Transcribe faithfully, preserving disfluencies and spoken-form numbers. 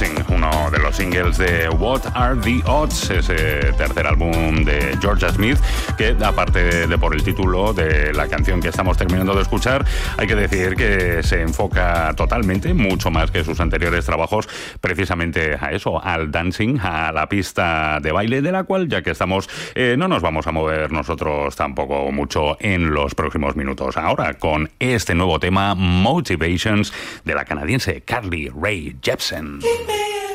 Dancing, uno de los singles de What Are the Odds, ese tercer álbum de Georgia Smith, que aparte de por el título de la canción que estamos terminando de escuchar, hay que decir que se enfoca totalmente, mucho más que sus anteriores trabajos, precisamente a eso, al dancing, a la pista de baile, de la cual, ya que estamos, eh, no nos vamos a mover nosotros tampoco mucho en los próximos minutos. Ahora, con este nuevo tema, Motivations, de la canadiense Carly Rae Jepsen.